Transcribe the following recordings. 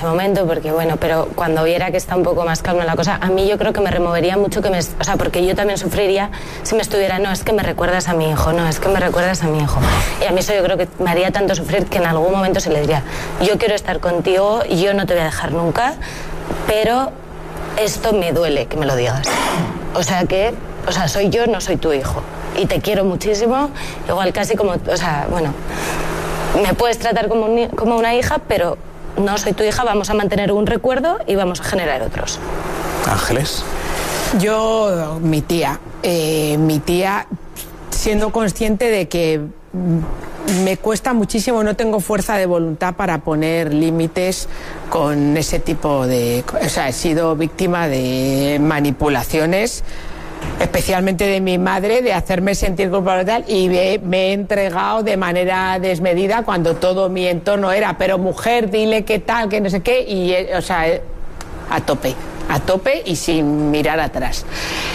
ese momento, porque bueno, pero cuando viera que está un poco más calma la cosa, a mí yo creo que me removería mucho o sea, porque yo también sufriría si me estuviera, no, es que me recuerdas a mi hijo, no, es que me recuerdas a mi hijo. Y a mí eso yo creo que me haría tanto sufrir que en algún momento se le diría, yo quiero estar contigo, yo no te voy a dejar nunca, pero esto me duele que me lo digas. O sea, soy yo, no soy tu hijo. Y te quiero muchísimo, igual casi como, o sea, bueno, me puedes tratar como una hija, pero no soy tu hija, vamos a mantener un recuerdo y vamos a generar otros. Ángeles. Yo, mi tía, siendo consciente de que me cuesta muchísimo, no tengo fuerza de voluntad para poner límites con ese tipo de... O sea, he sido víctima de manipulaciones, especialmente de mi madre, de hacerme sentir culpable y tal, y me he entregado de manera desmedida cuando todo mi entorno era, pero mujer, dile qué tal, que no sé qué, y o sea, a tope y sin mirar atrás.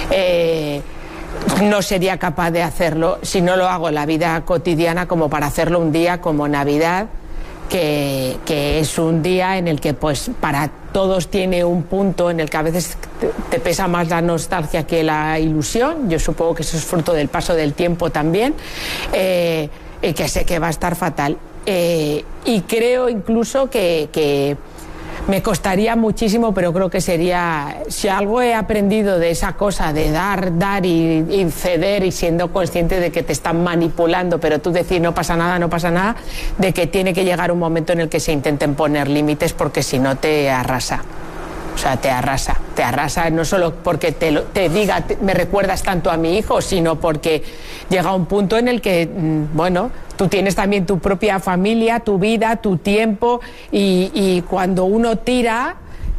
No sería capaz de hacerlo si no lo hago en la vida cotidiana, como para hacerlo un día como Navidad, que es un día en el que pues para todos tiene un punto en el que a veces te pesa más la nostalgia que la ilusión. Yo supongo que eso es fruto del paso del tiempo también, y que sé que va a estar fatal, y creo incluso que me costaría muchísimo, pero creo que sería, si algo he aprendido de esa cosa de dar y ceder, y siendo consciente de que te están manipulando, pero tú decir no pasa nada, de que tiene que llegar un momento en el que se intenten poner límites, porque si no te arrasa. O sea, te arrasa no solo porque te diga me recuerdas tanto a mi hijo, sino porque llega un punto en el que, bueno, tú tienes también tu propia familia, tu vida, tu tiempo, y cuando uno tira,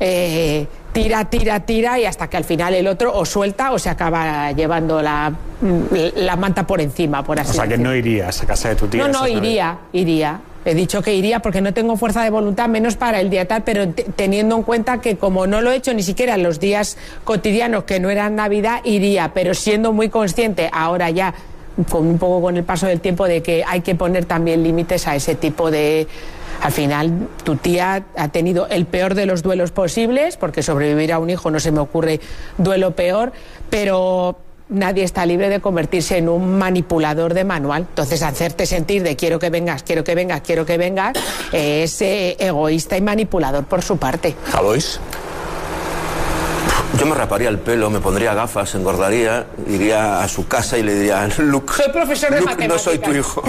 y hasta que al final el otro o suelta o se acaba llevando la manta por encima, por así decirlo. O sea, que no irías a casa de tu tía. No, iría. He dicho que iría porque no tengo fuerza de voluntad, menos para el día tal, pero teniendo en cuenta que como no lo he hecho ni siquiera en los días cotidianos que no eran Navidad, iría, pero siendo muy consciente ahora ya, un poco con el paso del tiempo, de que hay que poner también límites a ese tipo de... Al final, tu tía ha tenido el peor de los duelos posibles, porque sobrevivir a un hijo no se me ocurre duelo peor, pero nadie está libre de convertirse en un manipulador de manual. Entonces, hacerte sentir de quiero que vengas, es egoísta y manipulador por su parte. ¿Jalois? Yo me raparía el pelo, me pondría gafas, engordaría, iría a su casa y le diría, Luke, soy profesor de matemáticas. No soy tu hijo.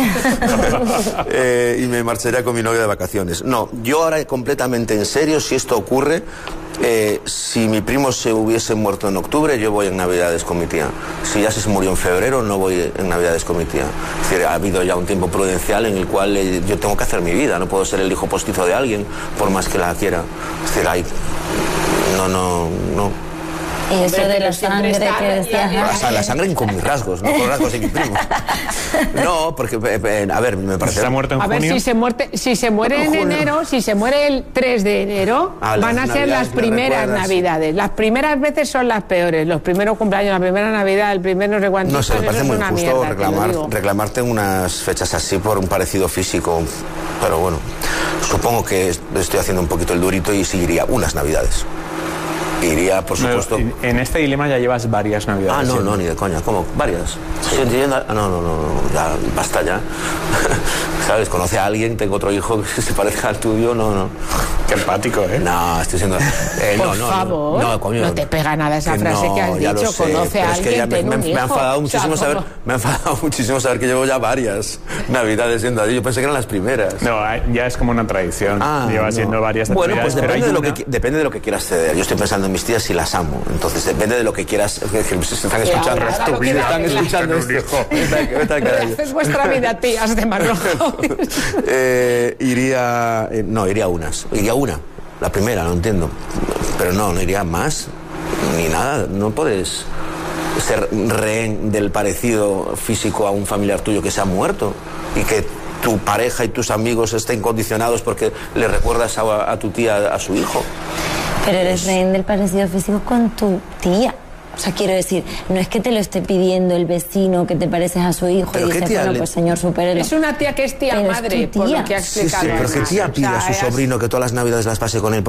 Y me marcharía con mi novia de vacaciones. No, yo ahora completamente en serio, si esto ocurre, si mi primo se hubiese muerto en octubre, yo voy en Navidades con mi tía. Si ya se murió en febrero, no voy en Navidades con mi tía. Es decir, ha habido ya un tiempo prudencial en el cual yo tengo que hacer mi vida, no puedo ser el hijo postizo de alguien, por más que la quiera. Es decir, no. Y eso de la sangre que decías... O sea, la sangre con mis rasgos, no con los rasgos de mi primo. No, porque, a ver, me parece... ¿Se ha muerto en junio? A ver, si se muere en enero, si se muere el 3 de enero, van a ser las primeras Navidades. Las primeras veces son las peores. Los primeros cumpleaños, la primera Navidad, el primer no sé cuánto... No sé, me parece muy injusto reclamarte unas fechas así por un parecido físico. Pero bueno, supongo que estoy haciendo un poquito el durito y seguiría unas Navidades. Iría, por supuesto... En este dilema ya llevas varias Navidades. No, ni de coña. ¿Cómo? ¿Varias? Sí. No, ya, basta ya. ¿Sabes? Conoce a alguien, tengo otro hijo que se parezca al tuyo, no. Qué empático, ¿eh? No, estoy siendo... por favor, no, coño, no te pega nada esa frase que has dicho, conoce a alguien, tiene un hijo. Me ha enfadado muchísimo saber que llevo ya varias Navidades siendo allí. Yo pensé que eran las primeras. No, ya es como una tradición. Lleva siendo varias Navidades. Bueno, pues Navidades, depende de lo que quieras ceder. Yo estoy pensando en mis tías y las amo. Entonces depende de lo que quieras. Se están escuchando. Están escuchando esto. Es vuestra vida, tías de Marrojo. Iría una. La primera, no entiendo. Pero no iría más ni nada. No puedes ser rehén del parecido físico a un familiar tuyo que se ha muerto y que tu pareja y tus amigos estén condicionados porque le recuerdas a tu tía a su hijo. Pero eres rehén del parecido físico con tu tía. O sea, quiero decir, no es que te lo esté pidiendo el vecino que te pareces a su hijo y dices, bueno, pues señor, supérelo. Es una tía que es tía madre, por lo que ha explicado. Sí, pero ¿qué tía pide a su sobrino que todas las Navidades las pase con él?